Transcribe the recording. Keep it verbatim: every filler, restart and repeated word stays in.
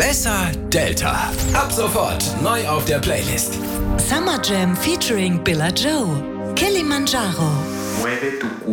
Besser Delta. Ab sofort neu auf der Playlist. Summer Jam featuring Billa Joe. Kilimanjaro. Mueve tu